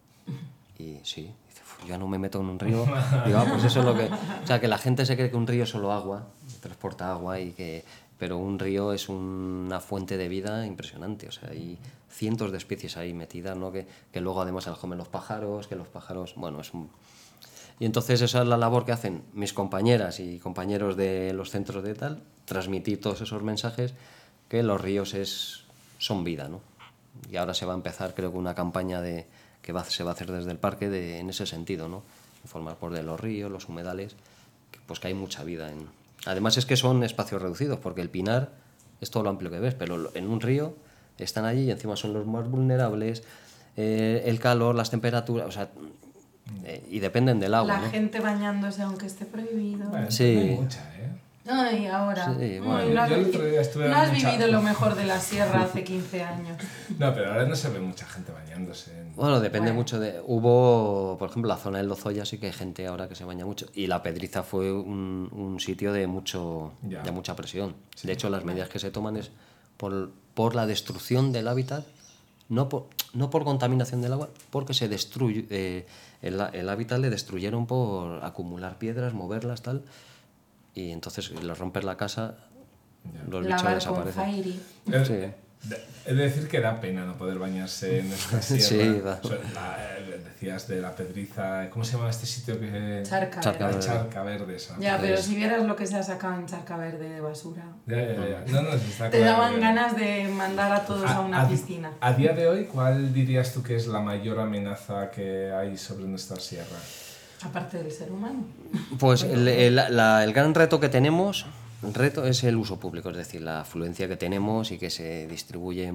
Y sí, dice, yo ya no me meto en un río. Digo, pues eso es lo que... O sea, que la gente se cree que un río es solo agua, transporta agua, pero un río es una fuente de vida impresionante. O sea, hay cientos de especies ahí metidas, ¿no? Que luego además se las comen los pájaros, que los pájaros... Bueno, Y entonces esa es la labor que hacen mis compañeras y compañeros de los centros de tal, transmitir todos esos mensajes, que los ríos son vida, ¿no? Y ahora se va a empezar, creo que una campaña se va a hacer desde el parque en ese sentido, ¿no? Informar de los ríos, los humedales, pues que hay mucha vida. Además es que son espacios reducidos, porque el pinar es todo lo amplio que ves, pero en un río están allí y encima son los más vulnerables, el calor, las temperaturas, o sea, y dependen del agua. La gente bañándose aunque esté prohibido. Bueno, sí. Hay mucha, ¿eh? Ay, ahora. Sí, bueno. Yo el otro día estuve no has vivido lo mejor de la sierra hace 15 años. No, pero ahora no se ve mucha gente bañándose. Bueno, depende mucho Hubo, por ejemplo, la zona del Lozoya sí que hay gente ahora que se baña mucho. Y La Pedriza fue un sitio de mucha presión. Sí. De hecho, las medidas que se toman es por la destrucción del hábitat, no por contaminación del agua, porque se destruye el hábitat le destruyeron por acumular piedras, moverlas, tal... Y entonces le rompes la casa, los bichos desaparecen. Sí. Es decir que da pena no poder bañarse en esta sierra. Sí, da. Decías de La Pedriza, ¿cómo se llama este sitio que...? Charca Verde. Charca Verde. Ya, pero si vieras lo que se ha sacado en Charca Verde de basura. Ya. No, está te daban ganas de mandar a todos a una piscina. A día de hoy, ¿cuál dirías tú que es la mayor amenaza que hay sobre nuestra sierra? Aparte del ser humano. Pues el gran reto que tenemos, es el uso público, es decir, la afluencia que tenemos y que se distribuyen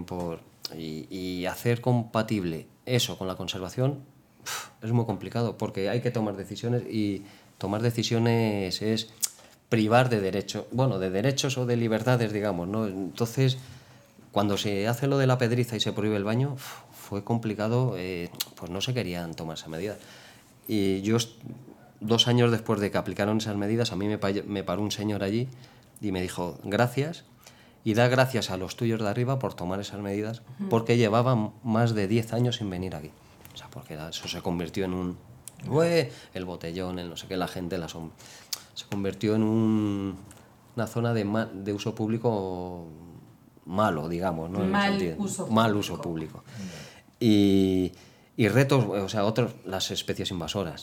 y hacer compatible eso con la conservación es muy complicado, porque hay que tomar decisiones, y tomar decisiones es privar de derechos o de libertades, digamos, ¿no? Entonces, cuando se hace lo de La Pedriza y se prohíbe el baño, fue complicado, pues no se querían tomar esas medidas. Y yo, 2 años después de que aplicaron esas medidas, a mí me paró un señor allí y me dijo, gracias, y da gracias a los tuyos de arriba por tomar esas medidas, porque llevaban más de 10 años sin venir aquí. O sea, porque eso se convirtió en el botellón, el no sé qué, la gente, se convirtió en una zona de uso público malo, digamos, ¿no? Mal uso público. Y retos, o sea, las especies invasoras.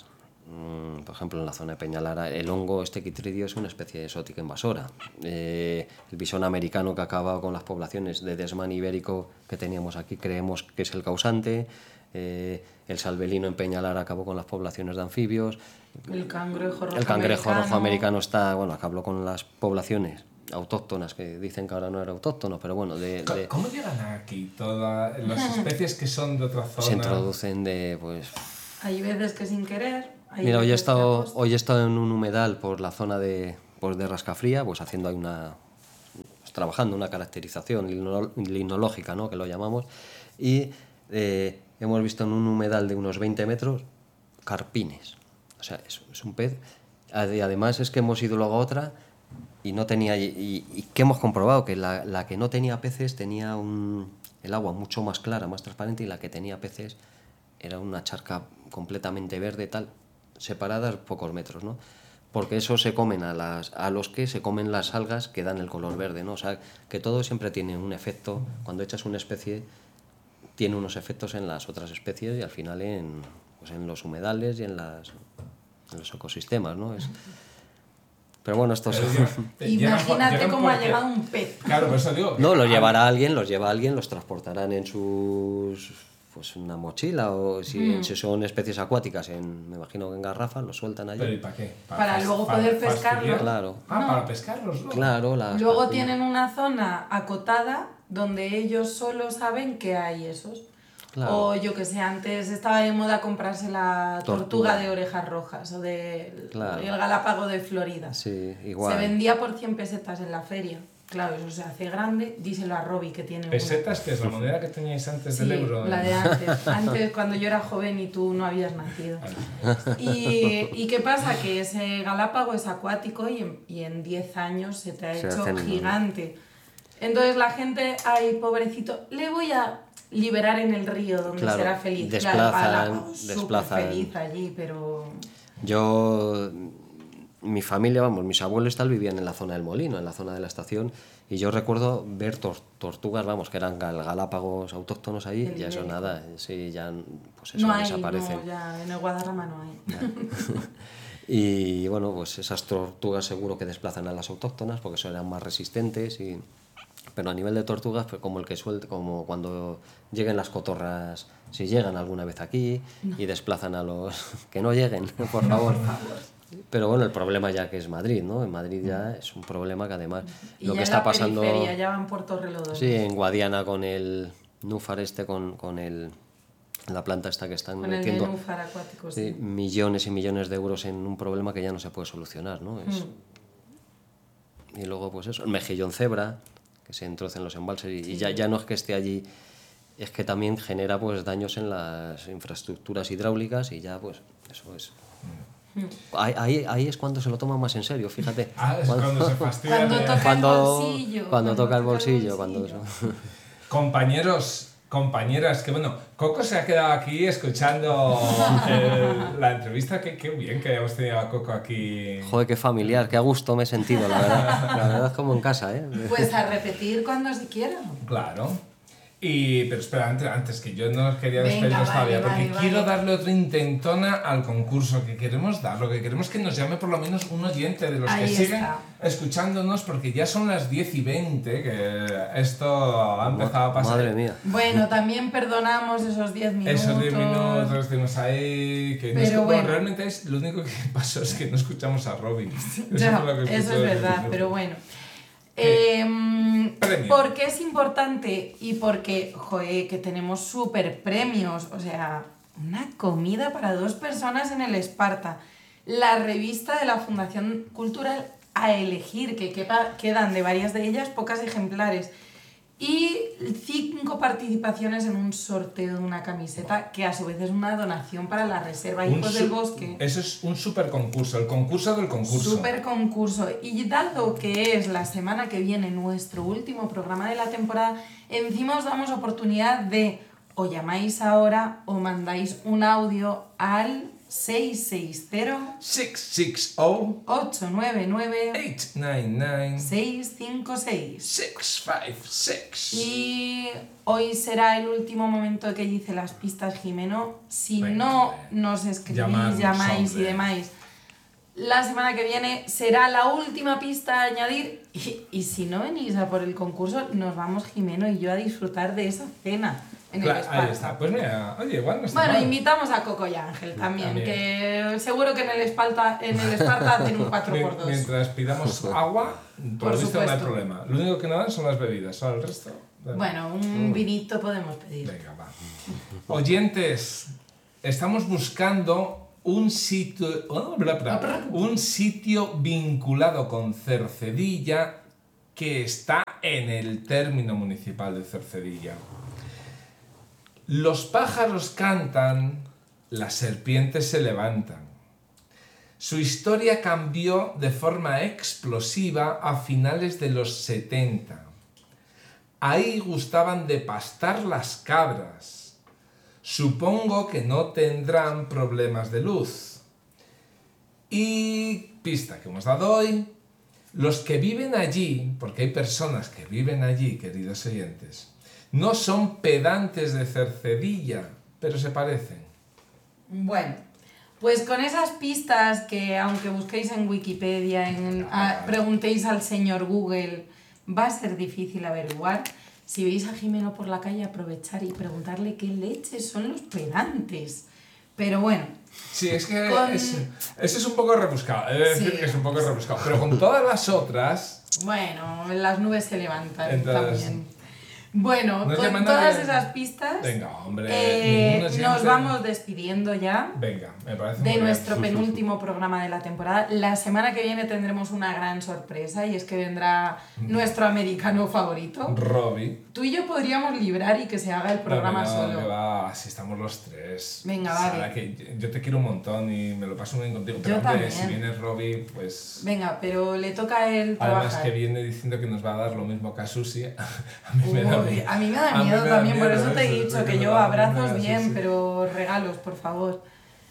Por ejemplo, en la zona de Peñalara, el hongo Chytridium es una especie exótica invasora. El bisón americano que ha acabado con las poblaciones de desmán ibérico que teníamos aquí, creemos que es el causante. El salvelino en Peñalara acabó con las poblaciones de anfibios. El cangrejo rojo americano está, bueno, acabó con las poblaciones autóctonas, que dicen que ahora no era autóctono, pero bueno... ¿Cómo llegan aquí todas las especies que son de otra zona? Se introducen de, pues... Hay veces que sin querer... Mira, hoy he estado en un humedal por la zona de Rascafría, pues haciendo ahí trabajando una caracterización limnológica, ¿no?, que lo llamamos, y hemos visto en un humedal de unos 20 metros carpines. O sea, es un pez. Y además es que hemos ido luego a otra y no tenía... Y que hemos comprobado que la que no tenía peces tenía el agua mucho más clara, más transparente, y la que tenía peces era una charca completamente verde, tal, separadas pocos metros, ¿no? Porque eso se comen a los que se comen las algas que dan el color verde, ¿no? O sea, que todo siempre tiene un efecto. Cuando echas una especie, tiene unos efectos en las otras especies y al final en los humedales y en los ecosistemas, ¿no? Pero bueno, esto es... Imagínate cómo ha llegado un pez. Claro, por eso digo... No, los lleva alguien, los transportarán en una mochila, o si son especies acuáticas, me imagino que en garrafas, los sueltan allí. ¿Pero y para qué? Para luego poder pescarlos. Claro. Para pescarlos, ¿no? Claro. Luego tienen una zona acotada donde ellos solo saben que hay esos. Claro. O yo que sé, antes estaba de moda comprarse la tortuga de orejas rojas o el galápago de Florida. Sí, igual. Se vendía por 100 pesetas en la feria. Claro, eso se hace grande, díselo a Robbie que tiene... ¿Pesetas, que es la moneda que teníais antes del euro? La de antes. Antes, cuando yo era joven y tú no habías nacido. ¿Y qué pasa? Que ese galápago es acuático y en 10 años se te ha hecho gigante. Entonces la gente, ay, pobrecito, le voy a liberar en el río donde será feliz. Desplazan. Feliz allí, pero... Mi familia, mis abuelos vivían en la zona del molino, en la zona de la estación, y yo recuerdo ver tortugas, que eran galápagos autóctonos ahí, y eso nada, sí, ya pues eso, no hay, desaparecen. No, ya en el Guadarrama no hay. Y bueno, pues esas tortugas seguro que desplazan a las autóctonas, porque eso eran más resistentes, pero a nivel de tortugas, pues como cuando lleguen las cotorras, si llegan alguna vez aquí, y desplazan a los... que no lleguen, por favor. Pero bueno, el problema ya que es Madrid, ¿no? En Madrid ya es un problema que además y lo que está pasando... ya van por Torrelodones. Sí, en Guadiana con el núfar con la planta esta que están metiendo... Con el núfar acuático, sí. Millones y millones de euros en un problema que ya no se puede solucionar, ¿no? Y luego pues eso, el mejillón cebra, que se introduce en los embalses y ya no es que esté allí, es que también genera pues daños en las infraestructuras hidráulicas y ya pues eso es... Ahí es cuando se lo toma más en serio, fíjate. Es cuando se fastidia. Cuando toca el bolsillo. Compañeras, que bueno, Coco se ha quedado aquí escuchando la entrevista. Qué bien que hayamos tenido a Coco aquí. Joder, qué familiar, qué a gusto me he sentido, la verdad. La verdad es como en casa, ¿eh? Pues a repetir cuando se quiera. Claro. Pero espera, antes que yo no quería despedirnos todavía, porque quiero darle otra intentona al concurso que queremos dar. Lo que queremos es que nos llame por lo menos un oyente de los que siguen escuchándonos, porque ya son las 10:20, que esto ha empezado a pasar. Madre mía. Bueno, también perdonamos esos 10 minutos. Esos 10 minutos estuvimos ahí, que realmente es lo único que pasó es que no escuchamos a Robin. Eso es verdad, pero bueno. ¿Por qué es importante? Y porque, joder, que tenemos súper premios, o sea, una comida para 2 personas en el Esparta, la revista de la Fundación Cultural A Elegir, que quedan de varias de ellas pocas ejemplares, y 5 participaciones en un sorteo de una camiseta que a su vez es una donación para la Reserva Hijos del Bosque. Eso es un super concurso, el concurso del concurso. Super concurso. Y dado que es la semana que viene nuestro último programa de la temporada, encima os damos oportunidad de o llamáis ahora o mandáis un audio al 660 660 899 899 656. 656. Y hoy será el último momento que dice las pistas, Jimeno. Si Venga, no nos escribís, llamáis y hombre. demás, la semana que viene será la última pista a añadir. Y si no venís a por el concurso, nos vamos Jimeno y yo a disfrutar de esa cena en el Esparta. Ahí está. Pues mira, oye, igual no está Bueno, mal. invitamos a Coco y Ángel también, También. que seguro que en el Esparta hacen un 4x2. Mientras pidamos agua, por lo visto no hay supuesto. problema. Lo único que no dan son las bebidas, solo el resto. Bueno, un vinito podemos pedir. Venga, va. Oyentes, estamos buscando un sitio vinculado con Cercedilla que está en el término municipal de Cercedilla. Los pájaros cantan, las serpientes se levantan. Su historia cambió de forma explosiva a finales de los 70. Ahí gustaban de pastar las cabras. Supongo que no tendrán problemas de luz. Y pista que hemos dado hoy, los que viven allí, porque hay personas que viven allí, queridos oyentes, no son pedantes de Cercedilla, pero se parecen. Bueno, pues con esas pistas que aunque busquéis en Wikipedia, preguntéis al señor Google, va a ser difícil averiguar. Si veis a Jimeno por la calle, aprovechar y preguntarle qué leches son los pedantes. Pero bueno. Sí, es que ese es un poco rebuscado, he de decir que es un poco rebuscado, pero con todas las otras... Bueno, las nubes se levantan Entonces, también. Bueno, ¿nos con llaman todas nadie? esas pistas, Venga, hombre, nos vamos despidiendo ya Venga, me parece de muy nuestro bien. penúltimo programa de la temporada. La semana que viene tendremos una gran sorpresa y es que vendrá nuestro americano favorito. Robbie. Tú y yo podríamos librar y que se haga el programa No, solo. que va, si estamos los tres. Venga, Sara, vale. que yo te quiero un montón y me lo paso muy bien contigo, pero Yo hombre, también. si viene Robbie, pues... Venga, pero le toca a él Además trabajar. que viene diciendo que nos va a dar lo mismo que a Susi, a mí me da Uy, miedo. a mí me da A mí miedo me da también, por miedo eso te he dicho eso que me yo da abrazos miedo, bien, sí, sí. pero regalos, por favor.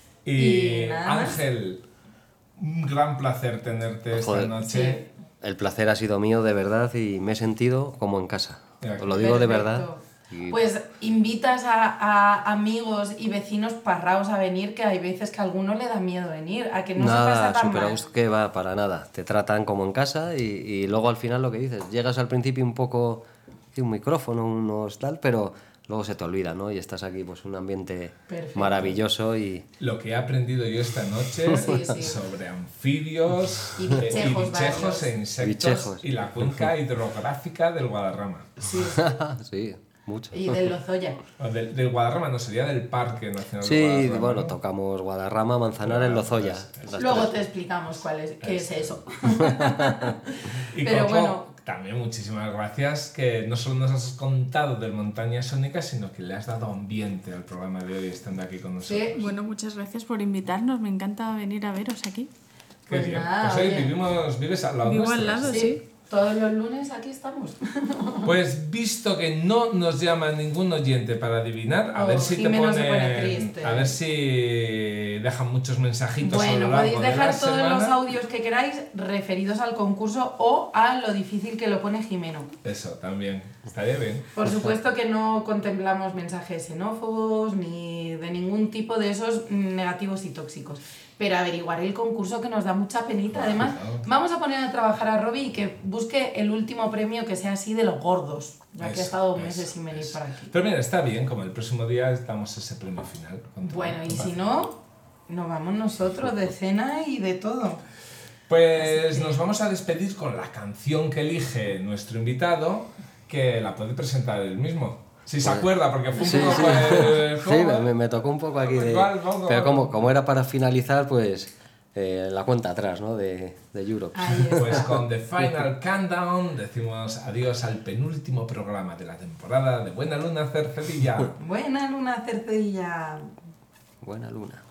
Y nada más. Ángel, un gran placer tenerte esta Joder. noche. El placer ha sido mío de verdad y me he sentido como en casa. Ya, Os lo digo de Perfecto. verdad. Y Pues invitas a amigos y vecinos parraos a venir, que hay veces que a alguno le da miedo venir, a que no se pasa nada, tan súper a mal. gusto, que va, para nada. Te tratan como en casa y luego al final lo que dices, llegas al principio un poco, un micrófono, unos tal, pero luego se te olvida, ¿no? Y estás aquí, pues un ambiente Perfecto. maravilloso y... Lo que he aprendido yo esta noche Sí, sí. sobre anfibios Y bichejos varios. e insectos Bichejos. y la cuenca hidrográfica del Guadarrama. Sí, sí, mucho. y del Lozoya. O del Guadarrama no, sería del Parque Nacional Sí, del Guadarrama. bueno, ¿no? tocamos Guadarrama, Manzanares, Lozoya. las Luego tres. te explicamos qué es eso. Y Pero Coco, bueno. también muchísimas gracias, que no solo nos has contado del Montaña Sónica, sino que le has dado ambiente al programa de hoy estando aquí con nosotros. Sí. Bueno, muchas gracias por invitarnos. Me encanta venir a veros aquí. Qué Pues bien. nada, Pues hoy oye. vives al lado Vivo al nuestro. lado. Sí, Sí. todos los lunes aquí estamos. Pues visto que no nos llama ningún oyente para adivinar, a Oh, ver si te Jimeno se pone ponen, triste. a ver si dejan muchos mensajitos a lo Bueno, largo podéis de la dejar todos semana. los audios que queráis referidos al concurso o a lo difícil que lo pone Jimeno. Eso también, estaría bien. Por supuesto que no contemplamos mensajes xenófobos ni de ningún tipo de esos negativos y tóxicos. Pero averiguar el concurso, que nos da mucha penita. Además, vamos a poner a trabajar a Robbie y que busque el último premio que sea así de los gordos, ya que ha estado meses sin venir por aquí. Pero mira, está bien, como el próximo día damos ese premio final. Bueno, y si no, nos vamos nosotros de cena y de todo. Pues Así que- nos vamos a despedir con la canción que elige nuestro invitado, que la puede presentar él mismo. Si se acuerda, porque fue un Sí, poco... sí. pues, Sí, ¿cómo? me tocó un poco aquí de... ¿Cuál? Pongo. Pero como era para finalizar, pues la cuenta atrás, ¿no? De Europe. Ahí está. Pues con The Final Countdown decimos adiós al penúltimo programa de la temporada de Buena Luna Cercedilla. Buena luna, Cercedilla. Buena luna.